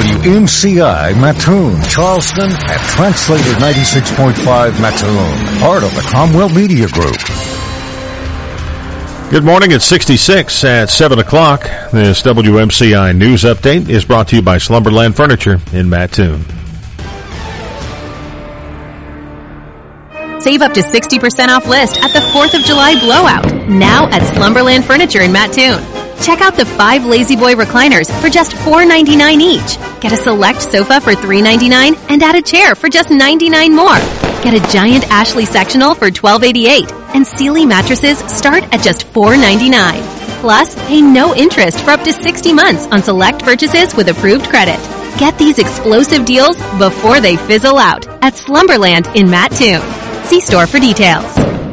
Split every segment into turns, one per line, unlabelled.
WMCI Mattoon, Charleston, and Translator 96.5 Mattoon, part of the Cromwell Media Group.
Good morning. It's 66 at 7 o'clock. This WMCI News Update is brought to you by Slumberland Furniture in Mattoon.
Save up to 60% off list at the 4th of July blowout, now at Slumberland Furniture in Mattoon. Check out the 5 Lazy Boy recliners for just $4.99 each. Get a select sofa for $3.99 and add a chair for just $99 more. Get a giant Ashley sectional for $12.88 and Sealy mattresses start at just $4.99. Plus, pay no interest for up to 60 months on select purchases with approved credit. Get these explosive deals before they fizzle out at Slumberland in Mattoon. See store for details.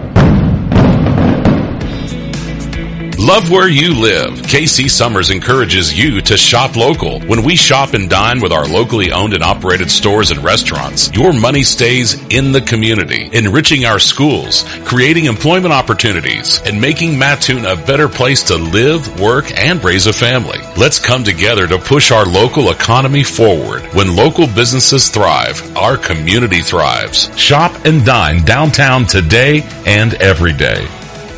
Love where you live. KC Summers encourages you to shop local. When we shop and dine with our locally owned and operated stores and restaurants, your money stays in the community, enriching our schools, creating employment opportunities, and making Mattoon a better place to live, work, and raise a family. Let's come together to push our local economy forward. When local businesses thrive, our community thrives. Shop and dine downtown today and every day.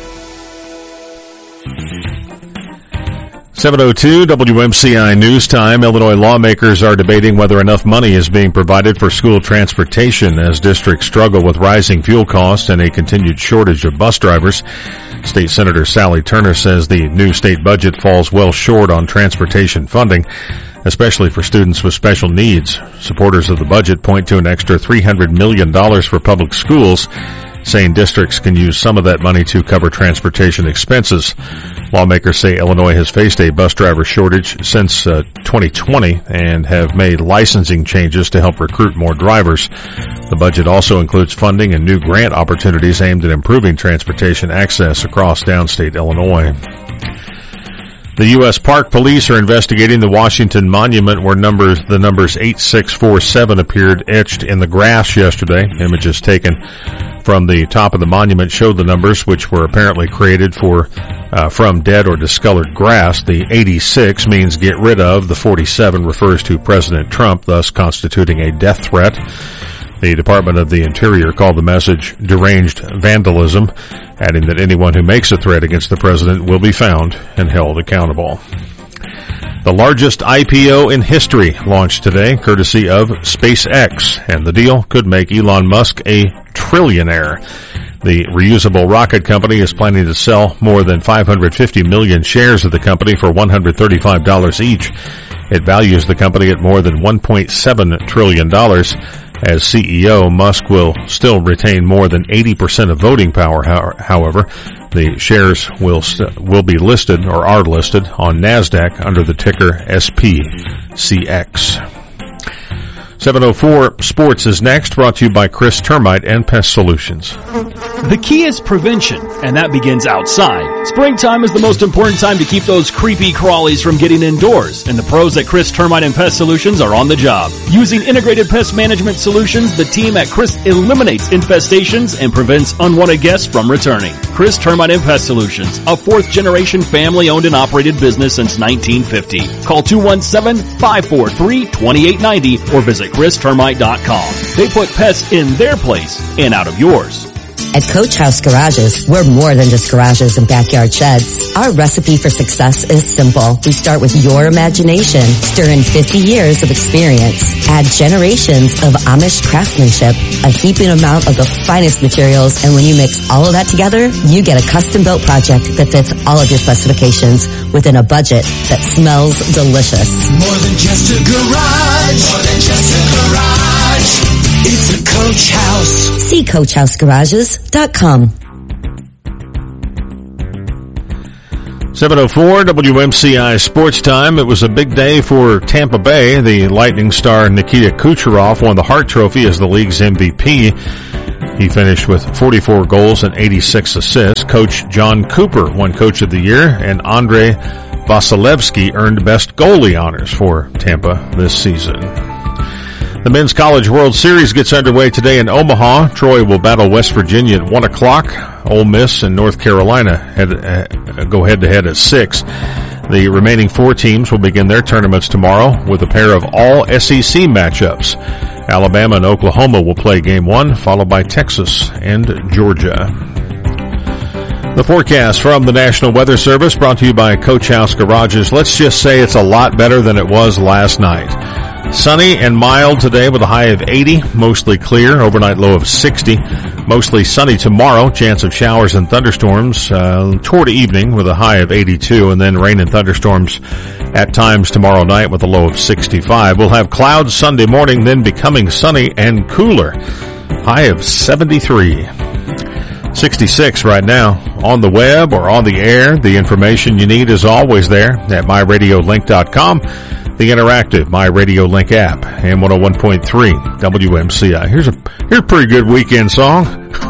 7:02 WMCI News Time. Illinois lawmakers are debating whether enough money is being provided for school transportation as districts struggle with rising fuel costs and a continued shortage of bus drivers. State Senator Sally Turner says the new state budget falls well short on transportation funding, especially for students with special needs. Supporters of the budget point to an extra $300 million for public schools, saying districts can use some of that money to cover transportation expenses. Lawmakers say Illinois has faced a bus driver shortage since 2020 and have made licensing changes to help recruit more drivers. The budget also includes funding and new grant opportunities aimed at improving transportation access across downstate Illinois. The U.S. Park Police are investigating the Washington Monument where the numbers 8647 appeared etched in the grass yesterday. Images taken from the top of the monument showed the numbers, which were apparently created from dead or discolored grass. The 86 means get rid of. The 47 refers to President Trump, thus constituting a death threat. The Department of the Interior called the message deranged vandalism, adding that anyone who makes a threat against the president will be found and held accountable. The largest IPO in history launched today, courtesy of SpaceX, and the deal could make Elon Musk a trillionaire. The reusable rocket company is planning to sell more than 550 million shares of the company for $135 each. It values the company at more than $1.7 trillion. As CEO, Musk will still retain more than 80% of voting power. However, the shares will be listed or are listed on NASDAQ under the ticker SPCX. 7:04 Sports is next, brought to you by Chris Termite and Pest Solutions.
The key is prevention, and that begins outside. Springtime is the most important time to keep those creepy crawlies from getting indoors, and the pros at Chris Termite and Pest Solutions are on the job. Using integrated pest management solutions, the team at Chris eliminates infestations and prevents unwanted guests from returning. Chris Termite and Pest Solutions, a fourth-generation family-owned and operated business since 1950. Call 217-543-2890 or visit ChrisTermite.com. They put pests in their place and out of yours.
At Coach House Garages, we're more than just garages and backyard sheds. Our recipe for success is simple. We start with your imagination, stir in 50 years of experience, add generations of Amish craftsmanship, a heaping amount of the finest materials, and when you mix all of that together, you get a custom-built project that fits all of your specifications within a budget that smells delicious.
More than just a garage. More than just a garage. It's a Coach House.
See CoachHouseGarages.com.
7:04 WMCI Sports Time. It was a big day for Tampa Bay. The Lightning star Nikita Kucherov won the Hart Trophy as the league's MVP. He finished with 44 goals and 86 assists. Coach John Cooper won Coach of the Year, and Andrei Vasilevsky earned Best Goalie honors for Tampa this season. The Men's College World Series gets underway today in Omaha. Troy will battle West Virginia at 1 o'clock. Ole Miss and North Carolina go head-to-head at 6. The remaining 4 teams will begin their tournaments tomorrow with a pair of all SEC matchups. Alabama and Oklahoma will play game 1, followed by Texas and Georgia. The forecast from the National Weather Service brought to you by Coach House Garages. Let's just say it's a lot better than it was last night. Sunny and mild today with a high of 80, mostly clear, overnight low of 60. Mostly sunny tomorrow, chance of showers and thunderstorms toward evening with a high of 82, and then rain and thunderstorms at times tomorrow night with a low of 65. We'll have clouds Sunday morning, then becoming sunny and cooler. High of 73. 66 right now. On the web or on the air, the information you need is always there at myradiolink.com. The interactive My Radio Link app, and 101.3 WMCI. Here's a pretty good weekend song.